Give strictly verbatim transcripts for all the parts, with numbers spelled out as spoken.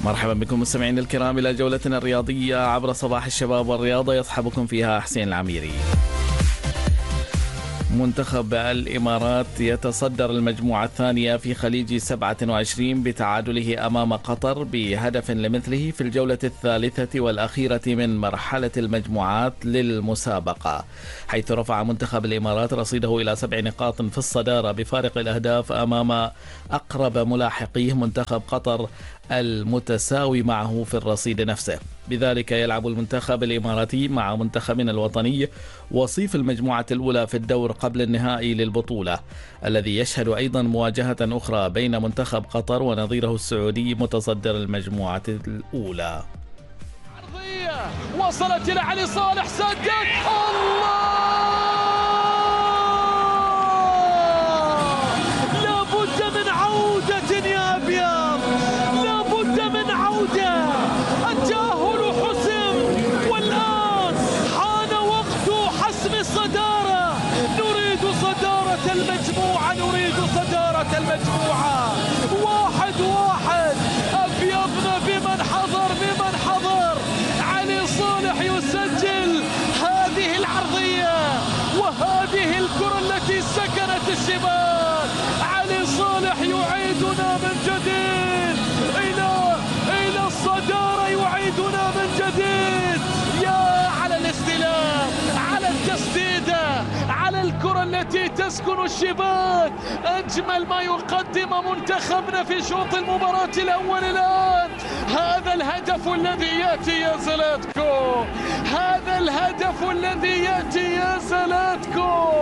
مرحبا بكم مستمعين الكرام إلى جولتنا الرياضية عبر صباح الشباب والرياضة، يصحبكم فيها حسين العميري. منتخب الإمارات يتصدر المجموعة الثانية في خليج سبعة وعشرين بتعادله أمام قطر بهدف لمثله في الجولة الثالثة والأخيرة من مرحلة المجموعات للمسابقة، حيث رفع منتخب الإمارات رصيده إلى سبع نقاط في الصدارة بفارق الأهداف أمام أقرب ملاحقيه منتخب قطر المتساوي معه في الرصيد نفسه. بذلك يلعب المنتخب الإماراتي مع منتخبنا الوطني وصيف المجموعة الأولى في الدور قبل النهائي للبطولة، الذي يشهد أيضا مواجهة أخرى بين منتخب قطر ونظيره السعودي متصدر المجموعة الأولى. عرضية وصلت إلى علي صالح، سدد الله، لابد من عودة يا أبيض، لابد من عودة. التأهل حسم والآن حان وقت حسم الصدارة. نريد صدارة المجموعة، نريد صدارة المجموعة. واحد واحد، أبيضنا بمن حضر بمن حضر. علي صالح يسجل هذه العرضية وهذه الكرة التي سكنت الشباك. علي صالح يعيدنا من جديد إلى إلى الصدارة، يعيدنا من جديد. يا على الاستلام، على التسديدة، على الكرة التي تسكن الشباك. أجمل ما يقدم منتخبنا في شوط المباراة الأول الآن. هذا الهدف الذي يأتي يا زلاتكو، هذا الهدف الذي يأتي يا زلاتكو.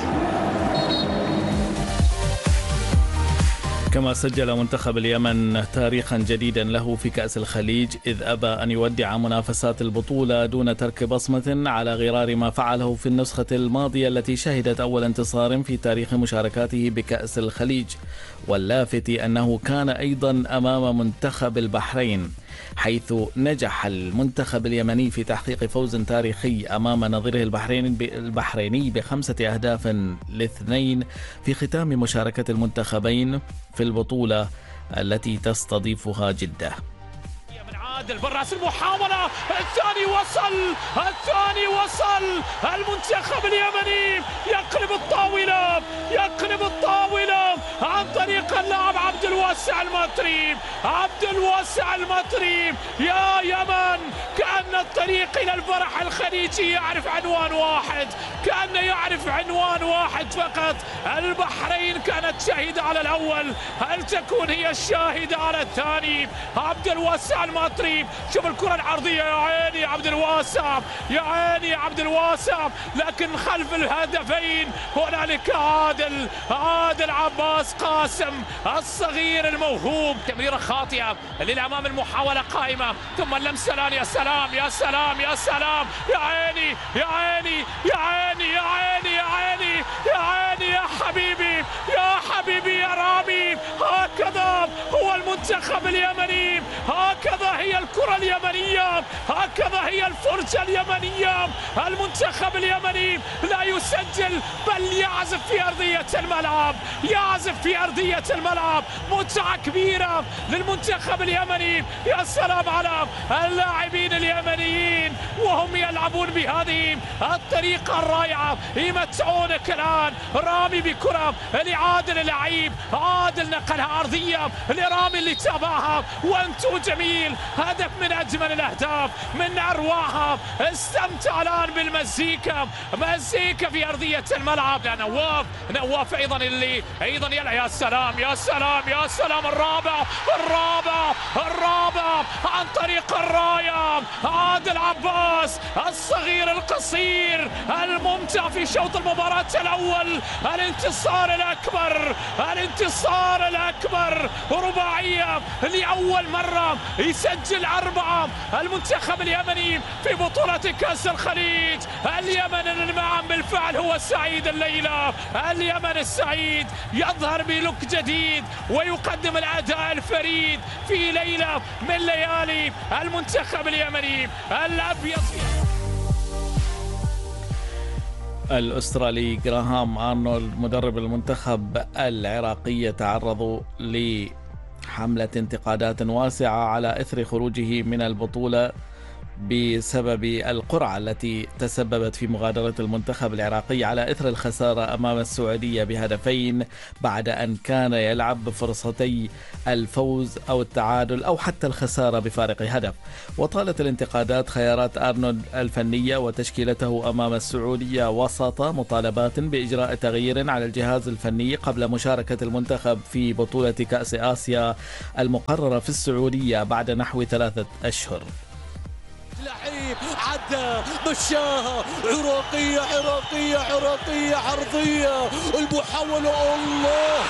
كما سجل منتخب اليمن تاريخا جديدا له في كأس الخليج، إذ أبى أن يودع منافسات البطولة دون ترك بصمة على غرار ما فعله في النسخة الماضية التي شهدت أول انتصار في تاريخ مشاركاته بكأس الخليج. واللافت أنه كان أيضا أمام منتخب البحرين، حيث نجح المنتخب اليمني في تحقيق فوز تاريخي أمام نظيره البحرين البحريني بخمسة أهداف لاثنين في ختام مشاركة المنتخبين في البطولة التي تستضيفها جدة. عادل بالراس المحاولة، الثاني وصل، الثاني وصل. المنتخب اليمني يقلب الطاولة، يقلب الطاولة عن طريق اللاعب عبد الواسع المطريب، عبد الواسع المطريب. يا يمن، كأن الطريق إلى الفرح الخليجي يعرف عنوان واحد، كأنه يعرف عنوان واحد فقط. البحرين كانت شاهدة على الأول، هل تكون هي الشاهدة على الثاني؟ عبد الواسع المطريب، شوف الكرة العرضية، يا عيني عبد الواسع، يا عيني عبد الواسع. لكن خلف الهدفين هنالك عادل، عادل عباس قاسم الصغير الموهوب. تمريرة خاطئة للأمام، المحاولة قائمة، ثم اللمسة الآن. يا سلام يا سلام يا سلام، يا عيني يا عيني يا عيني يا عيني يا عيني يا عيني يا حبيبي يا حبيبي يا رامي. هكذا هو المنتخب اليمني، هكذا هي الكرة اليمنية، هكذا هي الفرجة اليمنية. المنتخب اليمني لا يسجل بل يعزف في أرضية الملعب، يعزف في أرضية الملعب. متعة كبيرة للمنتخب اليمني. يا سلام على اللاعبين اليمنيين وهم يلعبون بهذه الطريقة الرائعة، يمتعونك الآن. رامي بكرة لعادل اللعيب، عادل نقلها أرضية لرامي اللي تابعها، وانتو جميل. هدف من أجمل الأهداف، من أروعها. استمتع الآن بالمزيكا، مزيكا في أرضية الملعب. نواف، نواف أيضا اللي أيضا يلا. يا سلام يا سلام يا سلام. الرابع الرابع الرابع عن طريق الراية، عادل عباس الصغير القصير الممتع في شوط المباراة الأول. الانتصار الأكبر، الانتصار الأكبر. رباعية لأول مرة يسجل أربعة المنتخب اليمني في بطولة كأس الخليج. اليمن المعن بالفعل هو السعيد الليلة، اليمن السعيد يظهر بلوك جديد ويقدم الأداء الفريد في ليلة من ليالي المنتخب اليمني الأبيض. الأسترالي غراهام أرنولد مدرب المنتخب العراقي يتعرض ل حملة انتقادات واسعة على إثر خروجه من البطولة بسبب القرعة التي تسببت في مغادرة المنتخب العراقي على إثر الخسارة أمام السعودية بهدفين بعد أن كان يلعب بفرصتي الفوز أو التعادل أو حتى الخسارة بفارق هدف. وطالت الانتقادات خيارات أرنولد الفنية وتشكيلته أمام السعودية وسط مطالبات بإجراء تغيير على الجهاز الفني قبل مشاركة المنتخب في بطولة كأس آسيا المقررة في السعودية بعد نحو ثلاثة أشهر. لعيب عدى مشاها عراقية عراقية عراقية عرضية المحاولة الله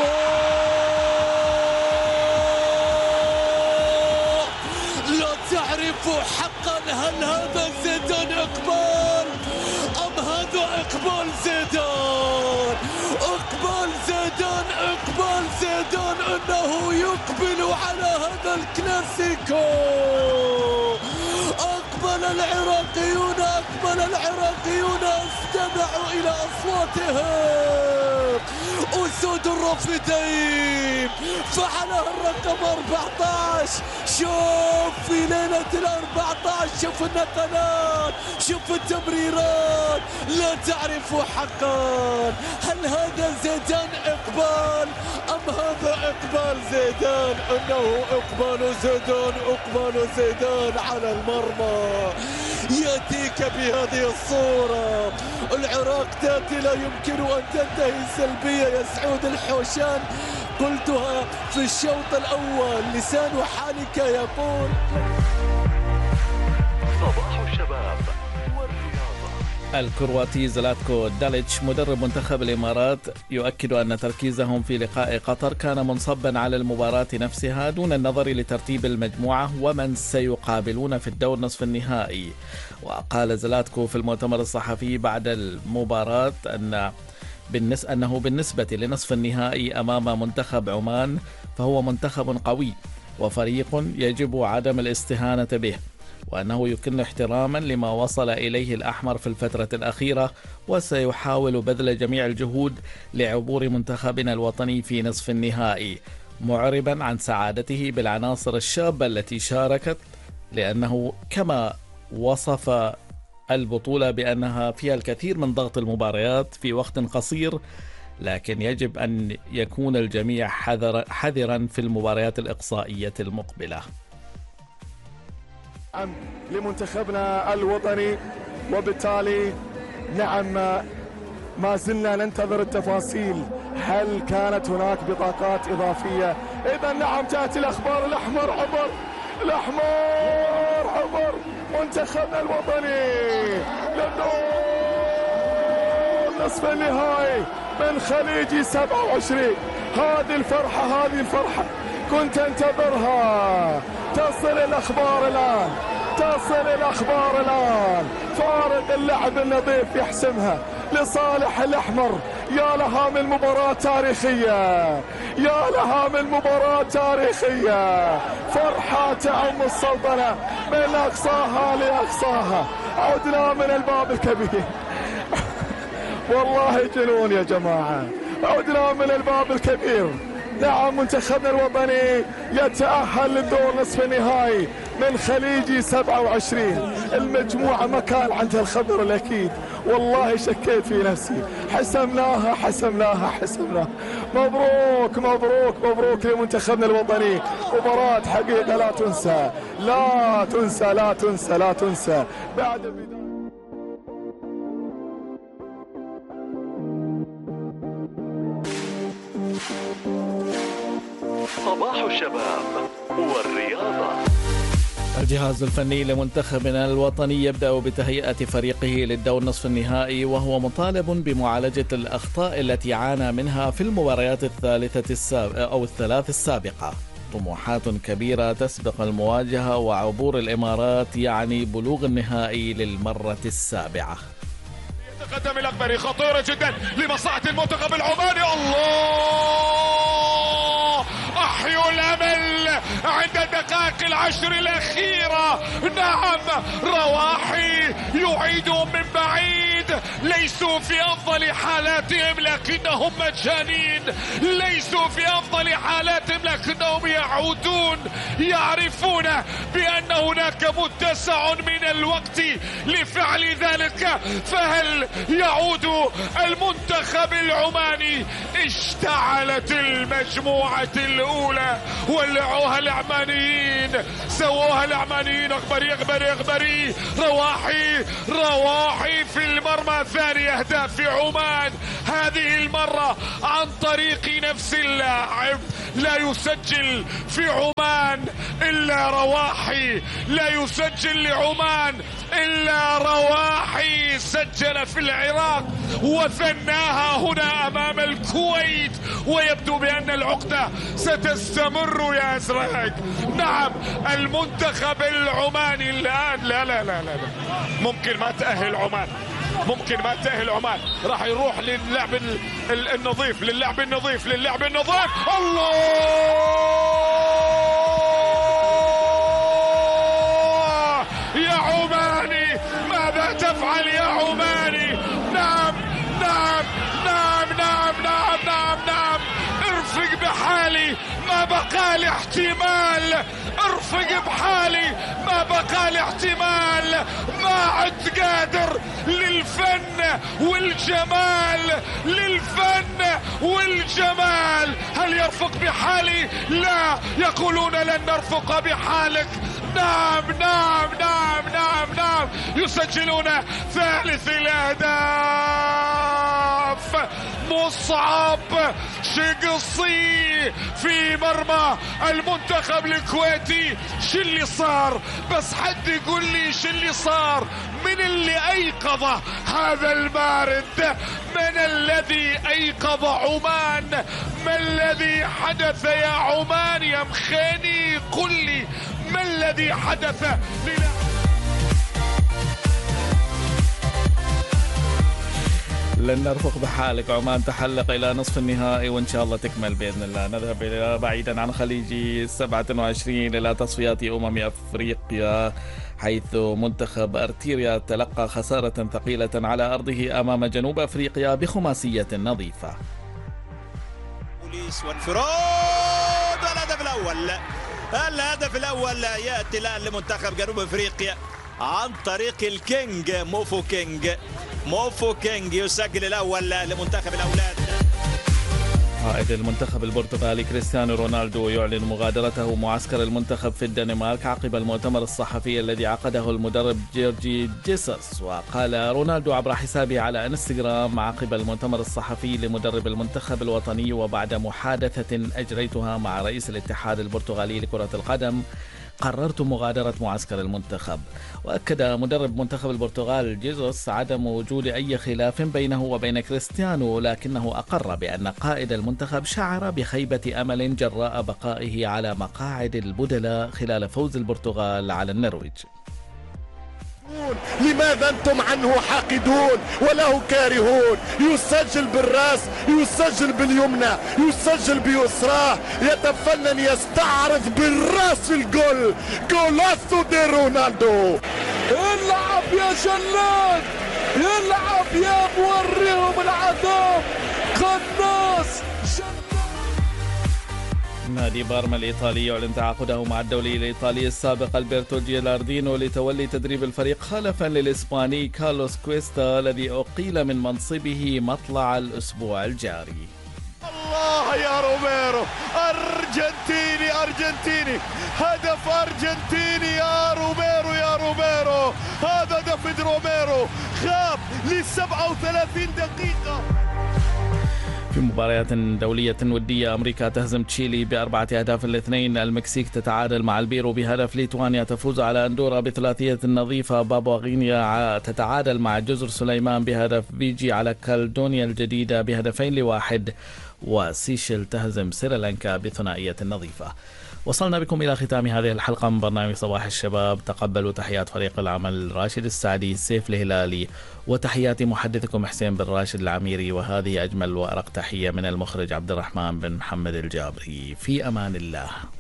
الله لا تعرف حقا هل هذا زيدان إقبال أم هذا إقبال زيدان إقبال زيدان إقبال زيدان إنه يقبل على هذا الكلاسيكو. أقبل العراقيون أقبل العراقيون استمعوا إلى أصواتهم. أسود الرافدين فعلها الرقم أربعة عشر. شوف في ليلة الأربعة عشر شوف النقلات شوف التمريرات. لا تعرف حقا هل هذا زيدان إقبال أم هذا إقبال زيدان. إنه إقبال زيدان إقبال زيدان على المرمى يأتيك بهذه الصورة. العراق تأتي لا يمكن أن تنتهي سلبية يا سعود الحوشان. قلتها في الشوط الأول لسان حالك يقول. صباح الشباب والرياضة. الكرواتي زلاتكو داليتش مدرب منتخب الإمارات يؤكد أن تركيزهم في لقاء قطر كان منصبا على المباراة نفسها دون النظر لترتيب المجموعة ومن سيقابلون في الدور نصف النهائي. وقال زلاتكو في المؤتمر الصحفي بعد المباراة أن بالنسبة أنه بالنسبة لنصف النهائي أمام منتخب عمان فهو منتخب قوي وفريق يجب عدم الاستهانة به، وأنه يكن احتراما لما وصل إليه الأحمر في الفترة الأخيرة، وسيحاول بذل جميع الجهود لعبور منتخبنا الوطني في نصف النهائي، معربا عن سعادته بالعناصر الشابة التي شاركت، لأنه كما وصف البطولة بأنها فيها الكثير من ضغط المباريات في وقت قصير، لكن يجب أن يكون الجميع حذر حذرا في المباريات الإقصائية المقبلة. نعم لمنتخبنا الوطني، وبالتالي نعم ما زلنا ننتظر التفاصيل. هل كانت هناك بطاقات إضافية؟ إذا نعم تأتي الأخبار. الأحمر عبر الأحمر عبر منتخبنا الوطني للدور نصف النهائي من خليجي سبعة وعشرين. هذه الفرحة هذه الفرحة كنت انتظرها. تصل الأخبار الآن تصل الأخبار الآن. فارق اللعب النظيف يحسمها لصالح الأحمر. يا لها من مباراة تاريخية يا لها من مباراة تاريخية. فرحة تعم السلطنة من أقصاها لأقصاها. عدنا من الباب الكبير. والله جنون يا جماعة. عدنا من الباب الكبير. نعم منتخبنا الوطني يتأهل للدور نصف النهائي من خليجي سبعة وعشرين. المجموعة ما كان عندها الخبر الأكيد. والله شكيت في نفسي. حسمناها حسمناها حسمناها. مبروك مبروك مبروك لمنتخبنا الوطني. مباراة حقيقة لا تنسى لا تنسى لا تنسى لا تنسى. بعد بداية صباح الشباب والرياضة. الجهاز الفني لمنتخبنا الوطني يبدأ بتهيئة فريقه للدور نصف النهائي، وهو مطالب بمعالجة الأخطاء التي عانى منها في المباريات الثالثة السابقة أو الثلاث السابقة. طموحات كبيرة تسبق المواجهة، وعبور الإمارات يعني بلوغ النهائي للمرة السابعة. يتقدم الأكبري خطيرة جدا لمصلحة المنتخب العماني. الله أحيوا الأمل عند الدقائق العشر الأخيرة. نعم رواحي يعيدهم من بعيد، ليسوا في أفضل حالاتهم لكنهم مجانين، ليسوا في أفضل حالاتهم لكنهم يعودون، يعرفون بأن هناك متسع من الوقت لفعل ذلك. فهل يعود المنتخب العماني؟ اشتعلت المجموعة الأولى، ولعوها العمانيين، سووها العمانيين. اخبري اخبري اخبري رواحي رواحي في المرمى، ثاني اهداف عمان هذه المرة عن طريق نفس اللاعب. لا يسجل في عمان إلا رواحي، لا يسجل لعمان إلا رواحي. سجل في العراق وثناها هنا أمام الكويت، ويبدو بأن العقدة ستستمر يا أزرق. نعم المنتخب العماني الآن لا لا لا لا, لا. ممكن ما تأهل عمان، ممكن ما تأهل عمان، راح يروح للعب النظيف للعب النظيف للعب النظيف. الله يا عماني، ماذا تفعل يا عماني؟ نعم نعم نعم نعم نعم نعم نعم ارفق بحالي، ما بقى لي احتمال، ارفق بحالي، ما بقى لي احتمال، ما عدت قادر للفن والجمال، للفن والجمال. هل يرفق بحالي؟ لا، يقولون لن نرفق بحالك. نعم نعم نعم نعم نعم يسجلون ثالث الأهداف. مصعب شقصي في مرمى المنتخب الكويتي. شو اللي صار؟ بس حد يقول لي شو اللي صار؟ من اللي أيقظ هذا المارد؟ من الذي أيقظ عمان؟ ما الذي حدث يا عمان يا مخيني؟ قل لي ما الذي حدث؟ لن نرفق بحالك. عمان تحلق إلى نصف النهائي وإن شاء الله تكمل بإذن الله. نذهب إلى بعيدا عن خليج سبعة وعشرين إلى تصفيات أمم أفريقيا، حيث منتخب أرتيريا تلقى خسارة ثقيلة على أرضه أمام جنوب أفريقيا بخماسية نظيفة. بوليس وانفراد الهدف الأول. الهدف الأول يأتي الآن لمنتخب جنوب أفريقيا عن طريق الكينج موفو كينج. موفو كينج يسجل الأول لمنتخب الأولاد. قائد المنتخب البرتغالي كريستيانو رونالدو يعلن مغادرته معسكر المنتخب في الدنمارك عقب المؤتمر الصحفي الذي عقده المدرب جورجي جيسوس. وقال رونالدو عبر حسابه على انستغرام عقب المؤتمر الصحفي لمدرب المنتخب الوطني وبعد محادثة أجريتها مع رئيس الاتحاد البرتغالي لكرة القدم قررت مغادرة معسكر المنتخب. وأكد مدرب منتخب البرتغال جيسوس عدم وجود أي خلاف بينه وبين كريستيانو، لكنه أقر بأن قائد المنتخب شعر بخيبة أمل جراء بقائه على مقاعد البدلاء خلال فوز البرتغال على النرويج. لماذا أنتم عنه حاقدون وله كارهون؟ يسجل بالراس، يسجل باليمنى، يسجل بيسراه، يتفنن يستعرض بالراس في الجول. جولاسو دي رونالدو. العب يا جلاد، العب يا موريهم العذاب، قناص. نادي بارما الإيطالي يعلن تعاقده مع الدولي الإيطالي السابق ألبرتو جيلاردينو لتولي تدريب الفريق خلفا للإسباني كارلوس كويستا الذي أقيل من منصبه مطلع الأسبوع الجاري. الله يا روميرو، أرجنتيني أرجنتيني، هدف أرجنتيني يا روميرو يا روميرو. هذا دافيد روميرو خاب ل سبعة وثلاثين دقيقة. في مباريات دولية ودية، أمريكا تهزم تشيلي بأربعة أهداف الاثنين، المكسيك تتعادل مع البيرو بهدف، ليتوانيا تفوز على أندورا بثلاثية نظيفة، بابوا غينيا تتعادل مع جزر سليمان بهدف، فيجي على كالدونيا الجديدة بهدفين لواحد، وسيشل تهزم سريلانكا بثنائية نظيفة. وصلنا بكم إلى ختام هذه الحلقة من برنامج صباح الشباب. تقبلوا تحيات فريق العمل راشد السعدي، سيف الهلالي، وتحياتي محدثكم حسين بن راشد العميري، وهذه أجمل وأرق تحية من المخرج عبد الرحمن بن محمد الجابري. في أمان الله.